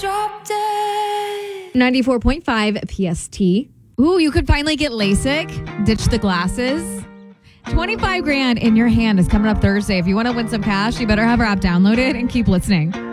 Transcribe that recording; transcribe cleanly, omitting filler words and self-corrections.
Drop dead. 94.5 PST. Ooh, you could finally get LASIK, ditch the glasses. 25 grand in your hand is coming up Thursday. If you want to win some cash, you better have our app downloaded and keep listening.